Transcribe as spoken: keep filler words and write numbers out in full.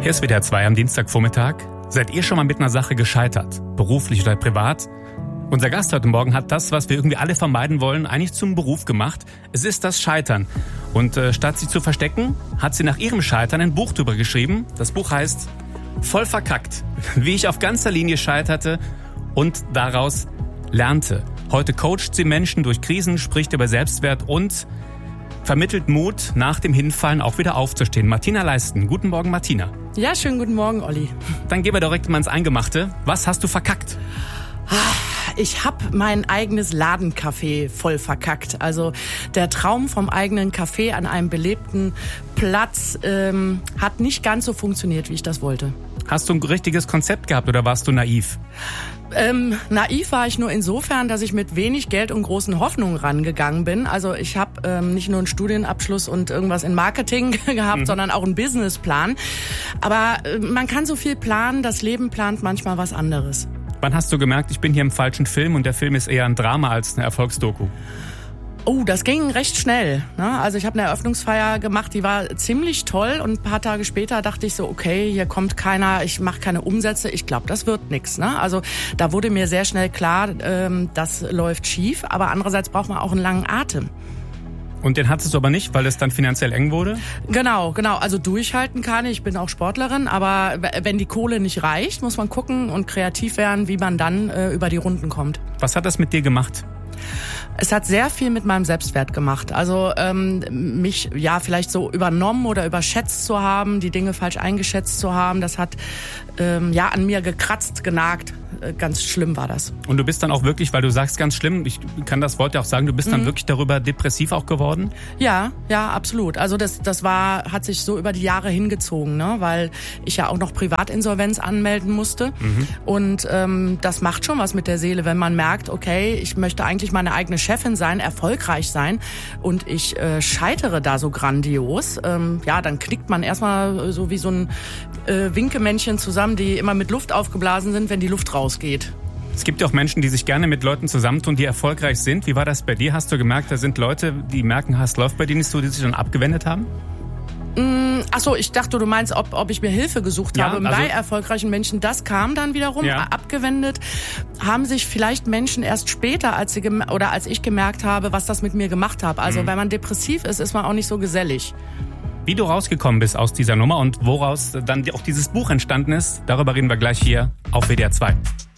Hier ist W D R zwei am Dienstagvormittag. Seid ihr schon mal mit einer Sache gescheitert? Beruflich oder privat? Unser Gast heute Morgen hat das, was wir irgendwie alle vermeiden wollen, eigentlich zum Beruf gemacht. Es ist das Scheitern. Und äh, statt sich zu verstecken, hat sie nach ihrem Scheitern ein Buch drüber geschrieben. Das Buch heißt Voll verkackt. Wie ich auf ganzer Linie scheiterte und daraus lernte. Heute coacht sie Menschen durch Krisen, spricht über Selbstwert und vermittelt Mut, nach dem Hinfallen auch wieder aufzustehen. Martina Leisten. Guten Morgen, Martina. Ja, schönen guten Morgen, Olli. Dann gehen wir direkt mal ins Eingemachte. Was hast du verkackt? Ich habe mein eigenes Ladencafé voll verkackt. Also der Traum vom eigenen Café an einem belebten Platz ähm, hat nicht ganz so funktioniert, wie ich das wollte. Hast du ein richtiges Konzept gehabt oder warst du naiv? Ähm, naiv war ich nur insofern, dass ich mit wenig Geld und großen Hoffnungen rangegangen bin. Also ich habe ähm, nicht nur einen Studienabschluss und irgendwas in Marketing gehabt, mhm. sondern auch einen Businessplan. Aber äh, man kann so viel planen, das Leben plant manchmal was anderes. Wann hast du gemerkt, ich bin hier im falschen Film und der Film ist eher ein Drama als eine Erfolgsdoku? Oh, das ging recht schnell. Ne? Also ich habe eine Eröffnungsfeier gemacht, die war ziemlich toll und ein paar Tage später dachte ich so, okay, hier kommt keiner, ich mache keine Umsätze, ich glaube, das wird nix. Ne? Also da wurde mir sehr schnell klar, ähm, das läuft schief, aber andererseits braucht man auch einen langen Atem. Und den hattest du aber nicht, weil es dann finanziell eng wurde? Genau, genau. Also durchhalten kann ich, ich bin auch Sportlerin, aber wenn die Kohle nicht reicht, muss man gucken und kreativ werden, wie man dann äh, über die Runden kommt. Was hat das mit dir gemacht? Es hat sehr viel mit meinem Selbstwert gemacht. Also ähm, mich ja vielleicht so übernommen oder überschätzt zu haben, die Dinge falsch eingeschätzt zu haben, das hat ähm, ja an mir gekratzt, genagt. Ganz schlimm war das. Und du bist dann auch wirklich, weil du sagst ganz schlimm, ich kann das Wort ja auch sagen, du bist dann mhm. wirklich darüber depressiv auch geworden? Ja, ja, absolut. Also das, das war, hat sich so über die Jahre hingezogen, ne? Weil ich ja auch noch Privatinsolvenz anmelden musste. Mhm. Und ähm, das macht schon was mit der Seele, wenn man merkt, okay, ich möchte eigentlich meine eigene Chefin sein, erfolgreich sein und ich äh, scheitere da so grandios. Ähm, ja, dann knickt man erstmal so wie so ein äh, Winkemännchen zusammen, die immer mit Luft aufgeblasen sind, wenn die Luft rausgeht. Es gibt ja auch Menschen, die sich gerne mit Leuten zusammentun, die erfolgreich sind. Wie war das bei dir? Hast du gemerkt, da sind Leute, die merken, es läuft bei denen nicht so, die sich dann abgewendet haben? Mm, ach so, ich dachte, du meinst, ob, ob ich mir Hilfe gesucht ja, habe also bei erfolgreichen Menschen. Das kam dann wiederum ja. abgewendet. Haben sich vielleicht Menschen erst später, als sie gem- oder als ich gemerkt habe, was das mit mir gemacht hat. Also mhm. wenn man depressiv ist, ist man auch nicht so gesellig. Wie du rausgekommen bist aus dieser Nummer und woraus dann auch dieses Buch entstanden ist, darüber reden wir gleich hier auf W D R zwei.